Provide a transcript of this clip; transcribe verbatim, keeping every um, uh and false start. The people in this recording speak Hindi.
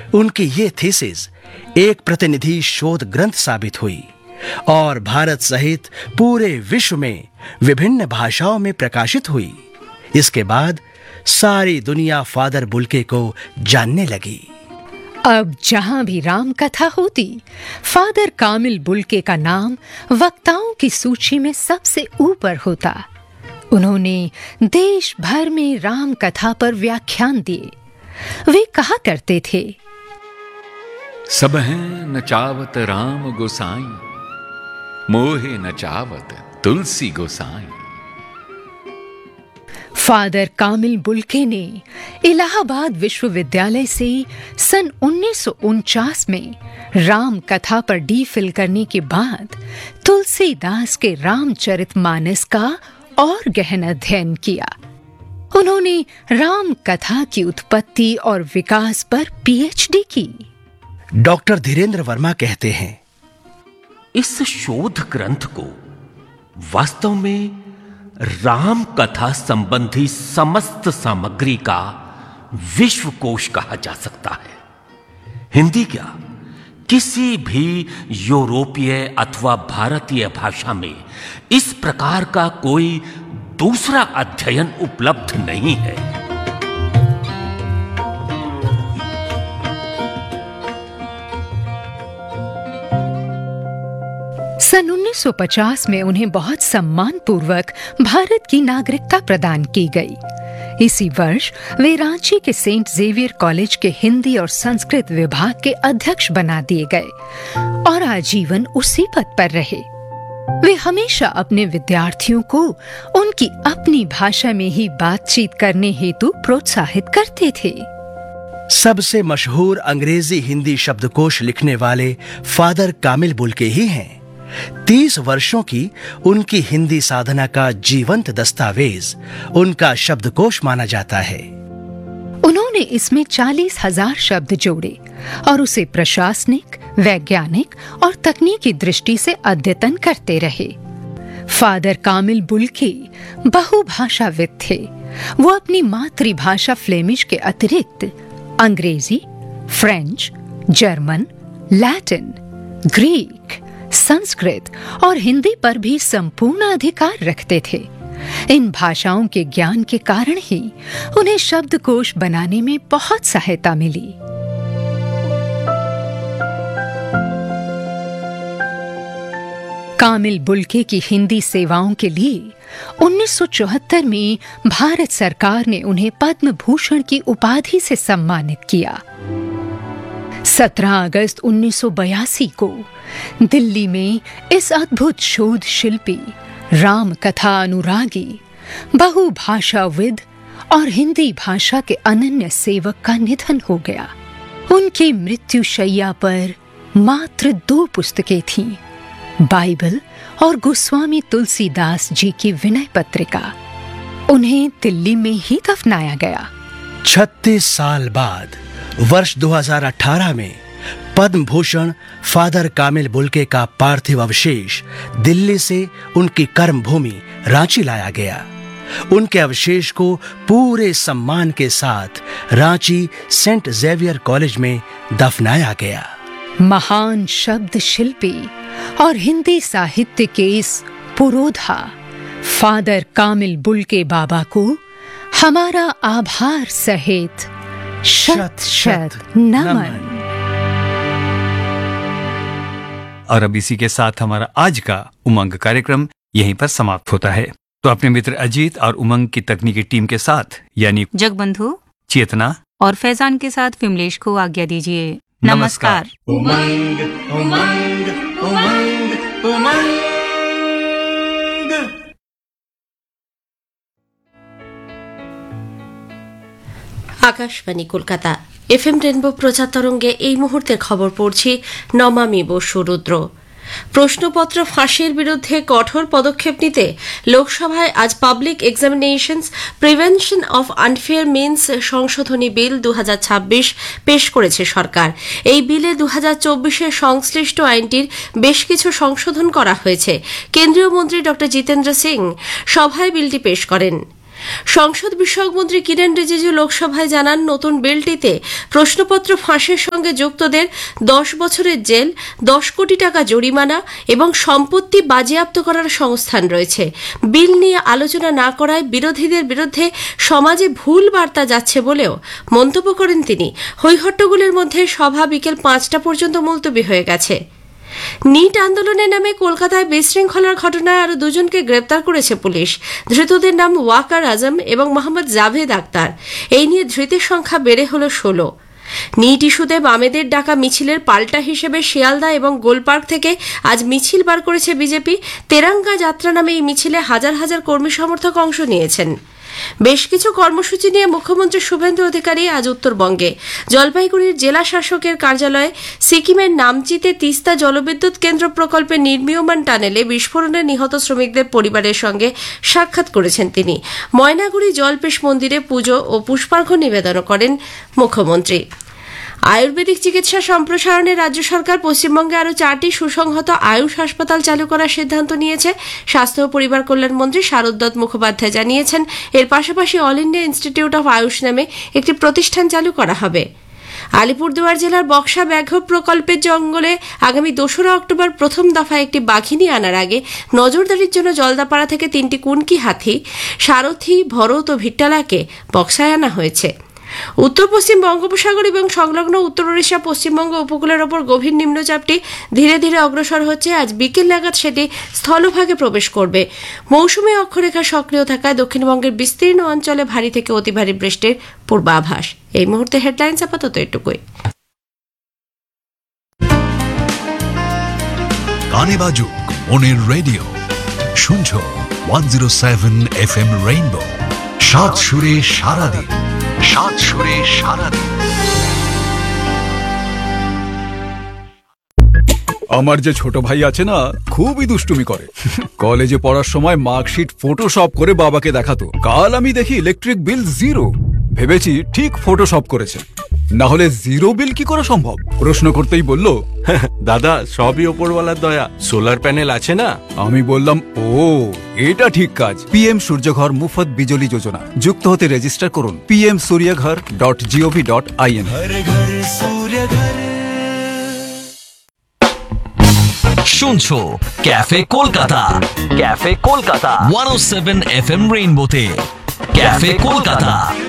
उनकी ये थीसिस एक प्रतिनिधि शोध ग्रंथ साबित हुई और भारत सहित पूरे विश्व में विभिन्न भाषाओं में प्रकाशित हुई। इसके बाद सारी दुनिया फादर बुल्के को जानने लगी। अब जहां भी राम कथा होती, फादर कामिल बुल्के का नाम वक्ताओं की सूची में सबसे ऊपर होता। उन्होंने देश भर में राम कथा पर व्याख्यान दिए। वे कहा करते थे, सब हैं नचावत राम गोसाई, मोहे नचावत तुलसी गोसाई। फादर कामिल बुल्के ने इलाहाबाद विश्वविद्यालय से सन उन्नीस सौ उनचास में राम कथा पर डी फिल करने के बाद तुलसीदास के रामचरितमानस का और गहन अध्ययन किया। उन्होंने राम कथा की उत्पत्ति और विकास पर पीएचडी की। डॉक्टर धीरेन्द्र वर्मा कहते हैं, इस शोध ग्रंथ को वास्तव में राम कथा संबंधी समस्त सामग्री का विश्वकोश कहा जा सकता है। हिंदी क्या, किसी भी यूरोपीय अथवा भारतीय भाषा में इस प्रकार का कोई दूसरा अध्ययन उपलब्ध नहीं है। सन उन्नीस सौ पचास में उन्हें बहुत सम्मानपूर्वक भारत की नागरिकता प्रदान की गई। इसी वर्ष वे रांची के सेंट जेवियर कॉलेज के हिंदी और संस्कृत विभाग के अध्यक्ष बना दिए गए और आजीवन उसी पद पर रहे। वे हमेशा अपने विद्यार्थियों को उनकी अपनी भाषा में ही बातचीत करने हेतु प्रोत्साहित करते थे। सबसे मशहूर अंग्रेजी हिंदी शब्दकोश लिखने वाले फादर कामिल बुल्के ही हैं। तीस वर्षों की उनकी हिंदी साधना का जीवंत दस्तावेज उनका शब्दकोश माना जाता है। उन्होंने इसमें चालीस हजार शब्द जोड़े और उसे प्रशासनिक, वैज्ञानिक और तकनीकी दृष्टि से अद्यतन करते रहे। फादर कामिल बुल्के बहुभाषाविद थे। वो अपनी मातृभाषा फ्लेमिश के अतिरिक्त अंग्रेजी, French, German, Latin, Greek, Sanskrit और हिंदी पर भी संपूर्ण अधिकार रखते थे। इन भाषाओं के ज्ञान के कारण ही उन्हें शब्दकोश बनाने में बहुत सहायता मिली। कामिल बुल्के की हिंदी सेवाओं के लिए उन्नीस सौ चौहत्तर में भारत सरकार ने उन्हें पद्म भूषण की उपाधि से सम्मानित किया। सत्रह अगस्त उन्नीस सौ बयासी को दिल्ली में इस अद्भुत शोध शिल्पी, राम कथा अनुरागी, बहुभाषाविद और हिंदी भाषा के अनन्य सेवक का निधन हो गया। उनकी मृत्युशैया पर मात्र दो पुस्तकें थीं, बाइबल और गोस्वामी तुलसीदास जी की विनय पत्रिका। उन्हें दिल्ली में ही दफनाया गया। छत्तीस साल बाद वर्ष दो हज़ार अठारह में पद्म भूषण फादर कामिल बुल्के का पार्थिव अवशेष दिल्ली से उनकी कर्म भूमि रांची लाया गया। उनके अवशेष को पूरे सम्मान के साथ रांची सेंट जेवियर कॉलेज में दफनाया गया। महान शब्द शिल्पी और हिंदी साहित्य के इस पुरोधा फादर कामिल बुल्के बाबा को हमारा आभार सहित शत शत नमन। और अब इसी के साथ हमारा आज का उमंग कार्यक्रम यहीं पर समाप्त होता है। तो अपने मित्र अजीत और उमंग की तकनीकी टीम के साथ यानी जगबंधु, चेतना और फैजान के साथ विमलेश को आज्ञा दीजिए। नमस्कार। उमंग उमंग उमंग उमंग। আকাশবাণী কলকাতা এফএম রেনবো প্রচার তরঙ্গে এই মুহূর্তের খবর পড়ছি নমামি বসু রুদ্র। প্রশ্নপত্র ফাঁসের বিরুদ্ধে কঠোর পদক্ষেপ নিতে লোকসভায় আজ public examinations prevention of unfair means সংশোধনী বিল দু হাজার ছাব্বিশ পেশ করেছে সরকার। এই বিলে দু হাজার চব্বিশের সংশ্লিষ্ট আইনটির বেশ কিছু সংশোধন করা হয়েছে। কেন্দ্রীয় মন্ত্রী ড জিতেন্দ্র সিং সভায় বিলটি পেশ করেন। সংসদ বিষয়ক মন্ত্রী কিরেন রিজিজু লোকসভায় জানান, নতুন বিলটিতে প্রশ্নপত্র ফাঁসের সঙ্গে যুক্তদের দশ বছরের জেল, দশ কোটি টাকা জরিমানা এবং সম্পত্তি বাজেয়াপ্ত করার সংস্থান রয়েছে। বিল নিয়ে আলোচনা না করায় বিরোধীদের বিরুদ্ধে সমাজে ভুল বার্তা যাচ্ছে বলেও মন্তব্য করেন তিনি। হৈহট্টগোলের মধ্যে সভা বিকেল পাঁচটা পর্যন্ত মুলতবি হয়ে গেছে। নিট আন্দোলনের নামে কলকাতায় বিশৃঙ্খলার ঘটনায় আরও দুজনকে গ্রেপ্তার করেছে পুলিশ। ধৃতদের নাম ওয়াকার আজম এবং মোহাম্মদ জাভেদ আক্তার। এই নিয়ে ধৃতের সংখ্যা বেড়ে হল ষোলো। নিট ইস্যুতে বামেদের ডাকা মিছিলের পাল্টা হিসেবে শিয়ালদা এবং গোলপার্ক থেকে আজ মিছিল বার করেছে বিজেপি। তেরাঙ্গা যাত্রা নামে এই মিছিলে হাজার হাজার কর্মী সমর্থক অংশ নিয়েছেন। বেশ কিছু কর্মসূচি নিয়ে মুখ্যমন্ত্রী শুভেন্দু অধিকারী আজ উত্তরবঙ্গে। জলপাইগুড়ির জেলা শাসকের কার্যালয়ে সিকিমের নামচিতে তিস্তা জলবিদ্যুৎ কেন্দ্র প্রকল্পের নির্মীয়মান টানেলে বিস্ফোরণে নিহত শ্রমিকদের পরিবারের সঙ্গে সাক্ষাৎ করেছেন তিনি। ময়নাগুড়ি জলপেশ মন্দিরে পুজো ও পুষ্পার্ঘ্য নিবেদন করেন মুখ্যমন্ত্রী। আয়ুর্বেদিক চিকিৎসা সম্প্রসারণে রাজ্য সরকার পশ্চিমবঙ্গে আরও চারটি সুসংহত আয়ুষ হাসপাতাল চালু করার সিদ্ধান্ত নিয়েছে। স্বাস্থ্য ও পরিবার কল্যাণ মন্ত্রী শারদ মুখোপাধ্যায় জানিয়েছেন, এর পাশাপাশি all India institute of Ayush নামে একটি প্রতিষ্ঠান চালু করা হবে। আলিপুরদুয়ার জেলার বক্সা ব্যাঘ্র প্রকল্পের জঙ্গলে আগামী দোসরা অক্টোবর প্রথম দফায় একটি বাঘিনী আনার আগে নজরদারির জন্য জলদাপাড়া থেকে তিনটি কুনকি হাতি, সারথি, ভরত ও ভিট্টালাকে বক্সায় আনা হয়েছে। উত্তর পশ্চিম বঙ্গোপসাগর এবং সংলগ্ন উত্তর ওড়িশা পশ্চিমবঙ্গ উপকূলের ওপর গভীর নিম্নচাপটি ধীরে ধীরে অগ্রসর হচ্ছে। আজ বিকেল নাগাদ সেটি স্থলভাগে প্রবেশ করবে। মৌসুমী অক্ষরেখা সক্রিয় থাকায় দক্ষিণবঙ্গের বিস্তীর্ণ অঞ্চলে ভারী থেকে অতি ভারী বৃষ্টির পূর্বাভাস। এই মুহূর্তে হেডলাইন্স আপাতত এটুকুই। গানে বাজুক মনের রেডিও, শুনছো one zero seven F M rainbow. সাত সুরে সারাদিন, সাত সুরে সারাদিন। আমার যে ছোট ভাই আছে না, খুবই দুষ্টুমি করে। কলেজে পড়ার সময় মার্কশিট ফটোশপ করে বাবাকে দেখাতো। কাল আমি দেখি ইলেকট্রিক বিল জিরো। ভেবেছি ঠিক ফটোশপ করেছে, না হলে জিরো বিল কি করে সম্ভব? প্রশ্ন করতেই বলল, দাদা সবই ওপরওয়ালার দয়া, সোলার প্যানেল আছে না। আমি বললাম, ও এটা ঠিক কাজ। পিএম সূর্যঘর মুফত বিজলি যোজনা, যুক্ত হতে রেজিস্টার করুন PM সূর্যঘর dot gov dot in. শুনছো cafe Kolkata, cafe Kolkata one ও seven F M রেইনবোতে। Cafe Kolkata.